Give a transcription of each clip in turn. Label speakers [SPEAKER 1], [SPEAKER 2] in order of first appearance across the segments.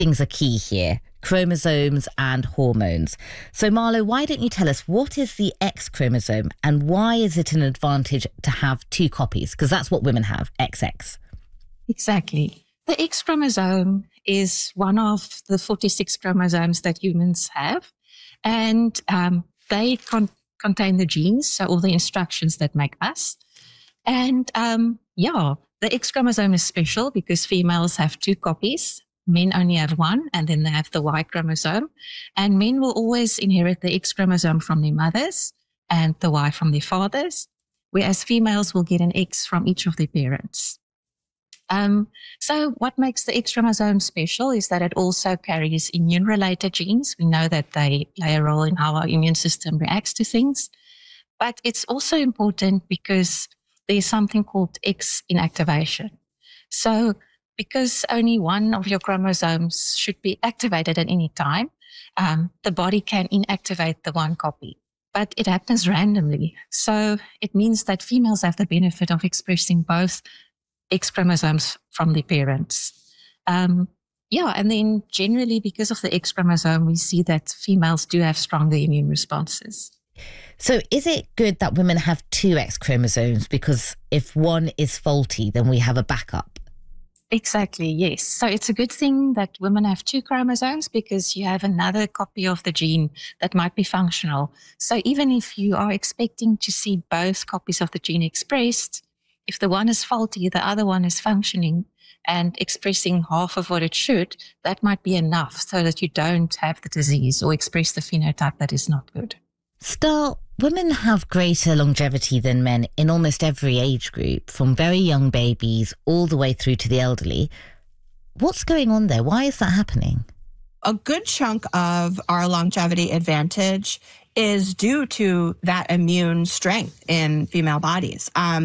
[SPEAKER 1] things are key here: chromosomes and hormones. So Marlo, why don't you tell us, what is the X chromosome and why is it an advantage to have two copies? Because that's what women have, XX.
[SPEAKER 2] Exactly. The X chromosome is one of the 46 chromosomes that humans have, and they contain the genes, so all the instructions that make us. And the X chromosome is special because females have two copies. Men only have one, and then they have the Y chromosome. And men will always inherit the X chromosome from their mothers and the Y from their fathers, whereas females will get an X from each of their parents. So what makes the X chromosome special is that it also carries immune-related genes. We know that they play a role in how our immune system reacts to things. But it's also important because there's something called X inactivation. So because only one of your chromosomes should be activated at any time, the body can inactivate the one copy. But it happens randomly. So it means that females have the benefit of expressing both X chromosomes from their parents. And then generally because of the X chromosome, we see that females do have stronger immune responses.
[SPEAKER 1] So is it good that women have two X chromosomes? Because if one is faulty, then we have a backup.
[SPEAKER 2] Exactly, yes. So it's a good thing that women have two chromosomes because you have another copy of the gene that might be functional. So even if you are expecting to see both copies of the gene expressed, if the one is faulty, the other one is functioning and expressing half of what it should, that might be enough so that you don't have the disease or express the phenotype that is not good.
[SPEAKER 1] Star, women have greater longevity than men in almost every age group, from very young babies all the way through to the elderly. What's going on there? Why is that happening?
[SPEAKER 3] A good chunk of our longevity advantage is due to that immune strength in female bodies.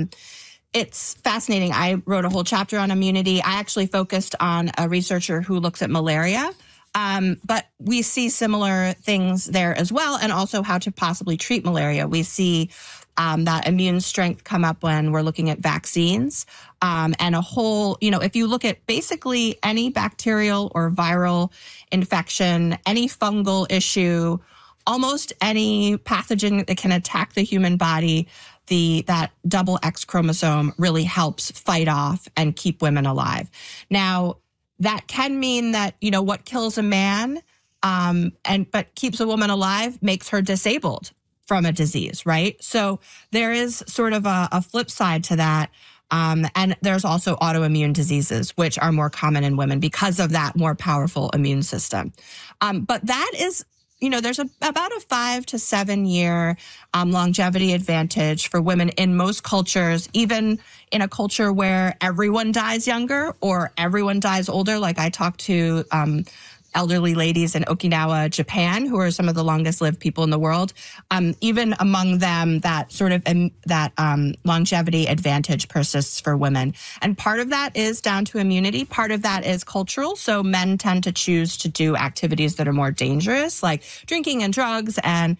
[SPEAKER 3] It's fascinating. I wrote a whole chapter on immunity. I actually focused on a researcher who looks at malaria. But we see similar things there as well, and also how to possibly treat malaria. We see that immune strength come up when we're looking at vaccines, and a whole, if you look at basically any bacterial or viral infection, any fungal issue, almost any pathogen that can attack the human body, that double X chromosome really helps fight off and keep women alive. Now, that can mean that, what kills a man but keeps a woman alive makes her disabled from a disease, right? So there is sort of a flip side to that. And there's also autoimmune diseases, which are more common in women because of that more powerful immune system. But that is, there's about a 5 to 7 year longevity advantage for women in most cultures, even in a culture where everyone dies younger or everyone dies older. Like I talked to elderly ladies in Okinawa, Japan, who are some of the longest lived people in the world. Even among them, that sort of longevity advantage persists for women. And part of that is down to immunity. Part of that is cultural. So men tend to choose to do activities that are more dangerous, like drinking and drugs and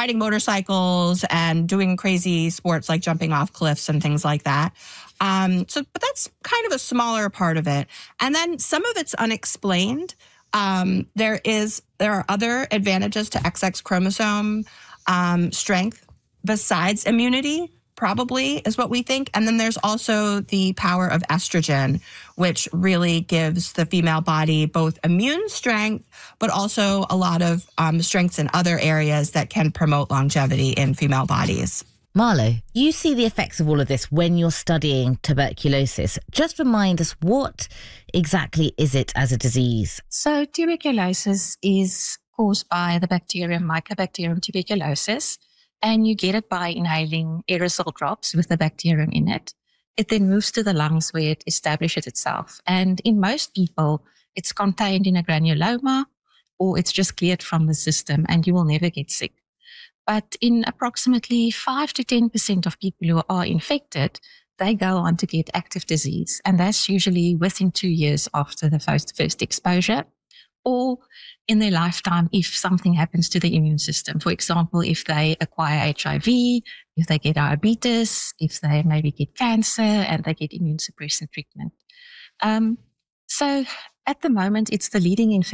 [SPEAKER 3] riding motorcycles and doing crazy sports like jumping off cliffs and things like that. But that's kind of a smaller part of it. And then some of it's unexplained. There are other advantages to XX chromosome strength besides immunity, probably is what we think. And then there's also the power of estrogen, which really gives the female body both immune strength, but also a lot of strengths in other areas that can promote longevity in female bodies.
[SPEAKER 1] Marlo, you see the effects of all of this when you're studying tuberculosis. Just remind us, what exactly is it as a disease?
[SPEAKER 2] So tuberculosis is caused by the bacterium Mycobacterium tuberculosis, and you get it by inhaling aerosol drops with the bacterium in it. It then moves to the lungs where it establishes itself. And in most people, it's contained in a granuloma or it's just cleared from the system and you will never get sick. But in approximately 5 to 10% of people who are infected, they go on to get active disease. And that's usually within 2 years after the first exposure, or in their lifetime if something happens to the immune system. For example, if they acquire HIV, if they get diabetes, if they maybe get cancer and they get immune suppressant treatment. So At the moment, it's the leading infection